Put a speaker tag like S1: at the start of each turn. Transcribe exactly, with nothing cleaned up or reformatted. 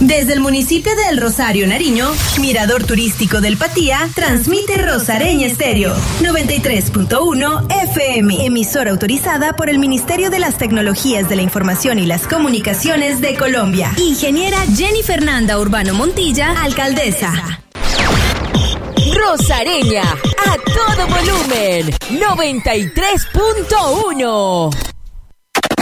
S1: Desde el municipio de El Rosario, Nariño, Mirador Turístico del Patía, transmite Rosareña Estéreo, noventa y tres punto uno F M, emisora autorizada por el Ministerio de las Tecnologías de la Información y las Comunicaciones de Colombia. Ingeniera Jenny Fernanda Urbano Montilla, alcaldesa.
S2: Rosareña, a todo volumen, noventa y tres punto uno.